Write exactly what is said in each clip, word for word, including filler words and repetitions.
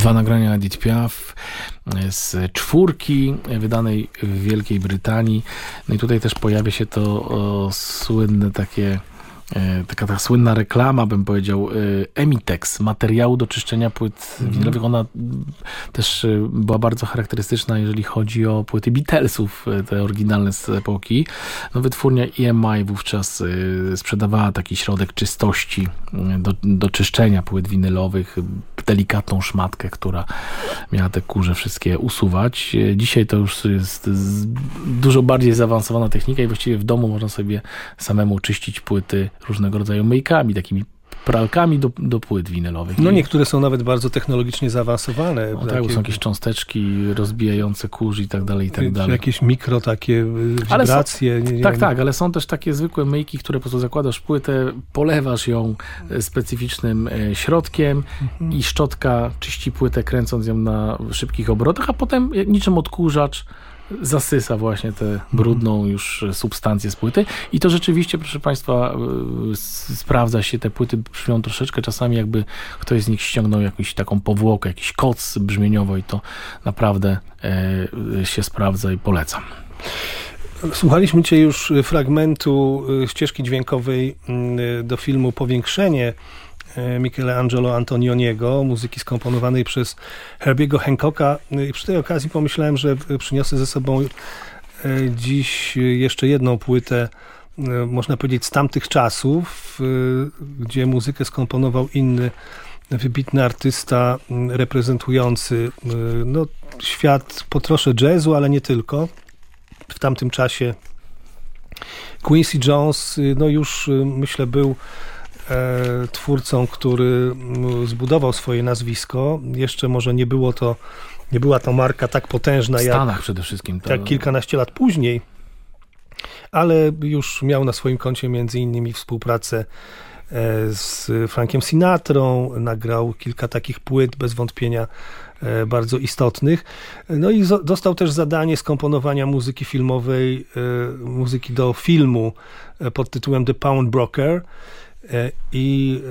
Dwa nagrania Edith Piaf z czwórki wydanej w Wielkiej Brytanii. No i tutaj też pojawia się to o, słynne takie taka ta słynna reklama, bym powiedział, Emitex, materiału do czyszczenia płyt mm. winylowych. Ona też była bardzo charakterystyczna, jeżeli chodzi o płyty Beatlesów, te oryginalne z epoki. No, wytwórnia E M I wówczas sprzedawała taki środek czystości do, do czyszczenia płyt winylowych, delikatną szmatkę, która miała te kurze wszystkie usuwać. Dzisiaj to już jest dużo bardziej zaawansowana technika i właściwie w domu można sobie samemu czyścić płyty różnego rodzaju myjkami, takimi pralkami do, do płyt winylowych. No niektóre są nawet bardzo technologicznie zaawansowane. No, tak, bo są jakieś cząsteczki rozbijające kurz i tak dalej, i tak dalej. Jakieś mikro takie wibracje. Są, nie, nie tak, wiem. tak, ale są też takie zwykłe myjki, które po prostu zakładasz płytę, polewasz ją specyficznym środkiem mhm. i szczotka czyści płytę, kręcąc ją na szybkich obrotach, a potem niczym odkurzacz zasysa właśnie tę brudną już substancję z płyty i to rzeczywiście, proszę Państwa, sprawdza się, te płyty brzmią troszeczkę czasami jakby ktoś z nich ściągnął jakąś taką powłokę, jakiś koc brzmieniowo i to naprawdę e, się sprawdza i polecam. Słuchaliśmy dzisiaj już fragmentu ścieżki dźwiękowej do filmu Powiększenie Michelangelo Antonioniego, muzyki skomponowanej przez Herbiego Hancocka. I przy tej okazji pomyślałem, że przyniosę ze sobą dziś jeszcze jedną płytę, można powiedzieć z tamtych czasów, gdzie muzykę skomponował inny wybitny artysta reprezentujący no, świat po trosze jazzu, ale nie tylko. W tamtym czasie Quincy Jones no już myślę był twórcą, który zbudował swoje nazwisko. Jeszcze może nie było to, nie była to marka tak potężna w Stanach jak, przede wszystkim to... jak kilkanaście lat później, ale już miał na swoim koncie między innymi współpracę z Frankiem Sinatrą, nagrał kilka takich płyt, bez wątpienia bardzo istotnych. No i dostał też zadanie skomponowania muzyki filmowej, muzyki do filmu pod tytułem The Pawnbroker. I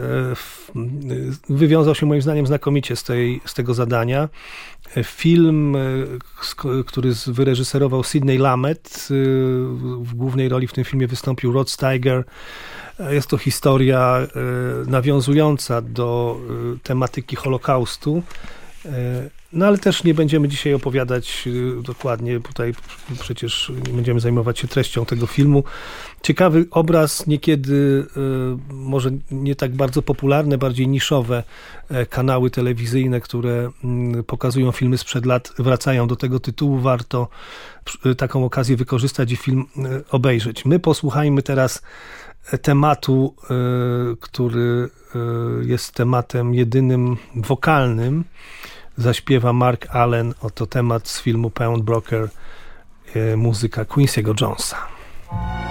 wywiązał się moim zdaniem znakomicie z, tej, z tego zadania. Film, który wyreżyserował Sidney Lumet, w głównej roli w tym filmie wystąpił Rod Steiger. Jest to historia nawiązująca do tematyki Holokaustu. No ale też nie będziemy dzisiaj opowiadać dokładnie, tutaj przecież nie będziemy zajmować się treścią tego filmu. Ciekawy obraz, niekiedy może nie tak bardzo popularne, bardziej niszowe kanały telewizyjne, które pokazują filmy sprzed lat, wracają do tego tytułu. Warto taką okazję wykorzystać i film obejrzeć. My posłuchajmy teraz tematu, który jest tematem jedynym wokalnym. Zaśpiewa Mark Allen, oto temat z filmu Pawnbroker, muzyka Quincy'ego Jonesa.